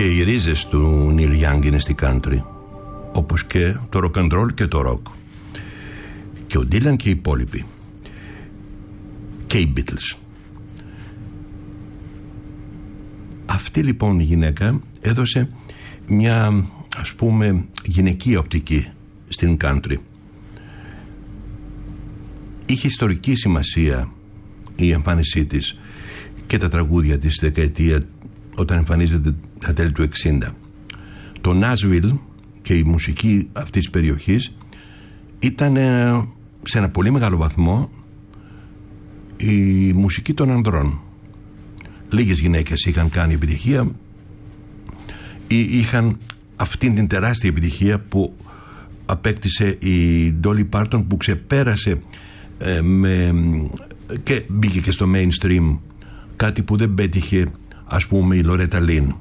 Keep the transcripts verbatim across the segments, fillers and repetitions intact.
Και οι ρίζες του Νίλ Γιάνγκ είναι στη country, όπως και το rock and roll και το rock. Και ο Ντίλαν και οι υπόλοιποι. Και οι Beatles. Αυτή λοιπόν η γυναίκα έδωσε μια, ας πούμε, γυναικεία οπτική στην country. Είχε ιστορική σημασία η εμφάνισή της και τα τραγούδια της στη δεκαετία όταν εμφανίζεται τα τέλη του εξήντα. Το Nashville και η μουσική αυτής της περιοχής ήταν σε ένα πολύ μεγάλο βαθμό η μουσική των ανδρών. Λίγες γυναίκες είχαν κάνει επιτυχία ή είχαν αυτήν την τεράστια επιτυχία που απέκτησε η Dolly Parton, που ξεπέρασε ε, με, και μπήκε και στο mainstream, κάτι που δεν πέτυχε ας πούμε η Λορέτα Λίν.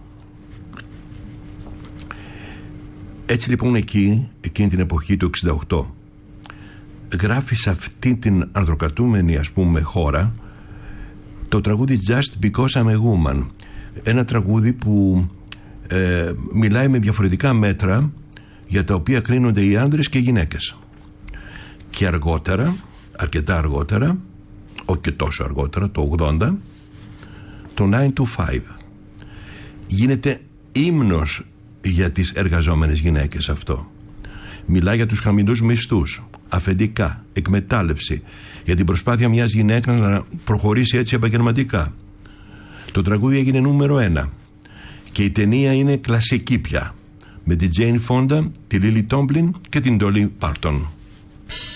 Έτσι λοιπόν εκεί, εκείνη την εποχή του εξήντα οκτώ, γράφει σε αυτή την ανδροκρατούμενη ας πούμε χώρα το τραγούδι Just Because I'm a Woman, ένα τραγούδι που ε, μιλάει με διαφορετικά μέτρα για τα οποία κρίνονται οι άνδρες και οι γυναίκες. Και αργότερα, αρκετά αργότερα, όχι και τόσο αργότερα, το ογδόντα, το nine to five γίνεται ύμνος για τις εργαζόμενες γυναίκες αυτό. Μιλάει για τους χαμηλούς μισθούς, αφεντικά, εκμετάλλευση, για την προσπάθεια μιας γυναίκας να προχωρήσει έτσι επαγγελματικά. Το τραγούδι έγινε νούμερο ένα και η ταινία είναι κλασική πια, με την Jane Fonda, τη Lily Tomlin και την Dolly Parton.